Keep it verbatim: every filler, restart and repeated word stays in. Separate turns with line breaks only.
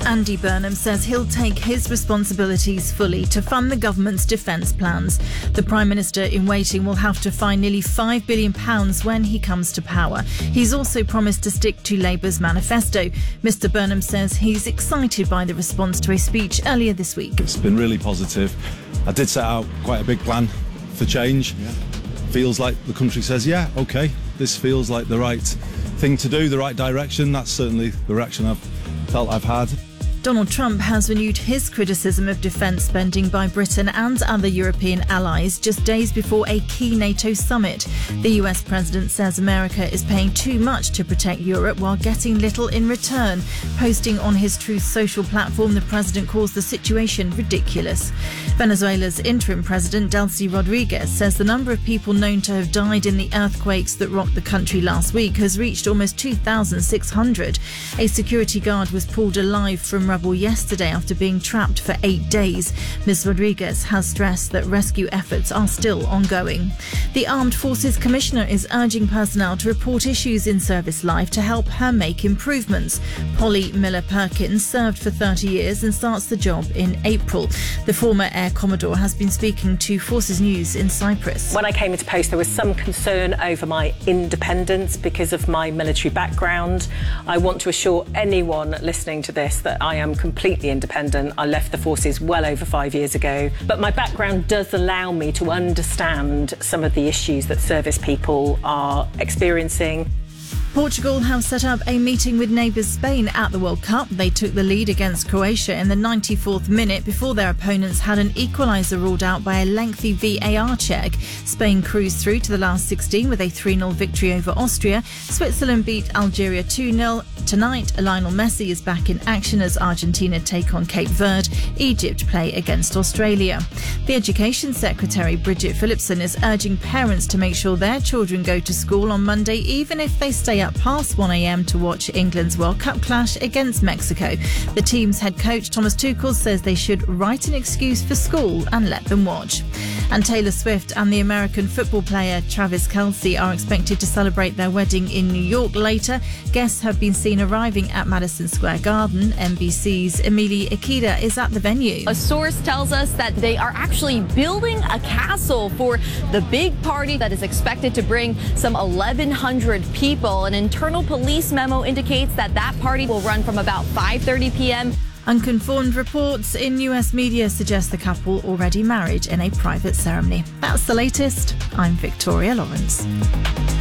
Andy Burnham says he'll take his responsibilities fully to fund the government's defence plans. The Prime Minister in waiting will have to find nearly five billion pounds when he comes to power. He's also promised to stick to Labour's manifesto. Mr Burnham says he's excited by the response to a speech earlier this week.
It's been really positive. I did set out quite a big plan for change. Yeah. Feels like the country says, yeah, OK, this feels like the right thing to do, the right direction. That's certainly the reaction I've felt I've had.
Donald Trump has renewed his criticism of defence spending by Britain and other European allies just days before a key NATO summit. The U S president says America is paying too much to protect Europe while getting little in return. Posting on his Truth Social platform, the president calls the situation ridiculous. Venezuela's interim president, Delcy Rodriguez, says the number of people known to have died in the earthquakes that rocked the country last week has reached almost two thousand six hundred. A security guard was pulled alive from rubble yesterday after being trapped for eight days. Miz Rodriguez has stressed that rescue efforts are still ongoing. The Armed Forces Commissioner is urging personnel to report issues in service life to help her make improvements. Polly Miller-Perkins served for thirty years and starts the job in April. The former Air Commodore has been speaking to Forces News in Cyprus.
When I came into post, there was some concern over my independence because of my military background. I want to assure anyone listening to this that I am completely independent. I left the forces well over five years ago, but my background does allow me to understand some of the issues that service people are experiencing.
Portugal have set up a meeting with neighbours Spain at the World Cup. They took the lead against Croatia in the ninety-fourth minute before their opponents had an equaliser ruled out by a lengthy V A R check. Spain cruised through to the last sixteen with a three nil victory over Austria. Switzerland beat Algeria two nil. Tonight, Lionel Messi is back in action as Argentina take on Cape Verde. Egypt play against Australia. The Education Secretary, Bridget Phillipson, is urging parents to make sure their children go to school on Monday, even if they stay up past one a m to watch England's World Cup clash against Mexico. The team's head coach, Thomas Tuchel, says they should write an excuse for school and let them watch. And Taylor Swift and the American football player Travis Kelce are expected to celebrate their wedding in New York later. Guests have been seen arriving at Madison Square Garden. N B C's Emily Ikeda is at the venue.
A source tells us that they are actually building a castle for the big party that is expected to bring some eleven hundred people. An internal police memo indicates that that party will run from about five thirty p m
Unconfirmed reports in U S media suggest the couple already married in a private ceremony. That's the latest. I'm Victoria Lawrence.